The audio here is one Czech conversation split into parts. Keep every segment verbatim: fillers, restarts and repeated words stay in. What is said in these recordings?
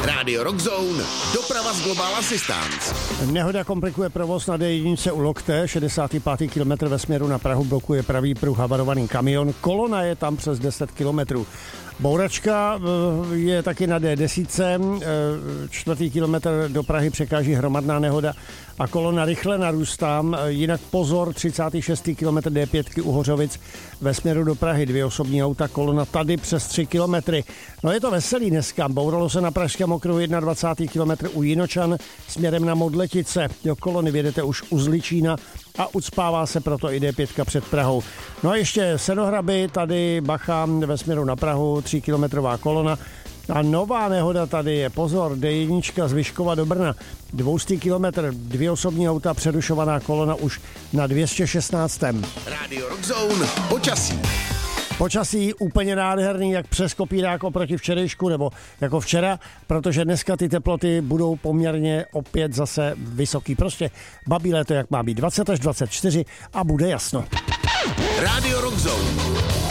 Radio Rock Zone, doprava z Global Assistance. Nehoda komplikuje provoz na D jedna u Lokte, šedesátý pátý kilometr ve směru na Prahu blokuje pravý pruh havarovaný kamion, kolona je tam přes deset kilometrů. Bouračka je taky na D deset, čtvrtý kilometr do Prahy překáží hromadná nehoda a kolona rychle narůstá. Jinak pozor, třicátý šestý kilometr D pět u Hořovic ve směru do Prahy, dvě osobní auta, kolona tady přes tři kilometry. No je to veselý dneska, bouralo se na pražském okruhu dvacátý první kilometr u Jinočan směrem na Modletice. Do kolony vědete už u Zličína a ucpává se proto i D pět před Prahou. No a ještě Senohraby, tady bacha ve směru na Prahu, tříkilometrová kolona. A nová nehoda tady je, pozor, D jedna z Vyškova do Brna, dvoustý kilometr, dvě osobní auta, přerušovaná kolona už na dvě stě šestnáct. Radio Rock Zone, počasí. Počasí úplně nádherný, jak přes kopírák oproti včerejšku, nebo jako včera, protože dneska ty teploty budou poměrně opět zase vysoký. Prostě babí léto, jak má být, dvacet až dvacet čtyři a bude jasno. Radio Rock Zone.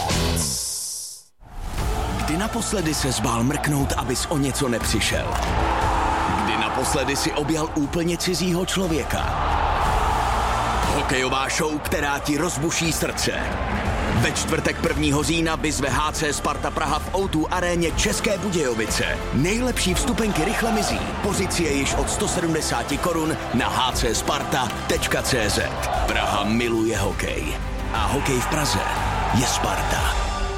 Kdy naposledy se zbál mrknout, abys o něco nepřišel? Kdy naposledy si objal úplně cizího člověka? Hokejová show, která ti rozbuší srdce. Ve čtvrtek prvního října vyzve H C Sparta Praha v ó dva aréně České Budějovice. Nejlepší vstupenky rychle mizí. Pozice je již od sto sedmdesát korun na h c sparta tečka c z. Praha miluje hokej. A hokej v Praze je Sparta.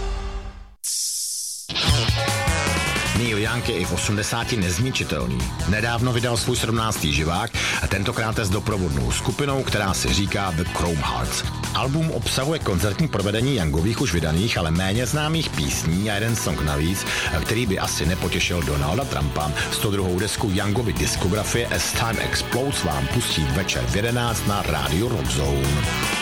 Neil Young je i v osmdesáti nezničitelný. Nedávno vydal svůj sedmnáctý živák a tentokrát je s doprovodnou skupinou, která si říká The Chrome Hearts. Album obsahuje koncertní provedení Youngových už vydaných, ale méně známých písní a jeden song navíc, který by asi nepotěšil Donalda Trumpa. sto druhou desku Youngovy diskografie As Time Explodes vám pustí večer v jedenáct na Radio Rock Zone.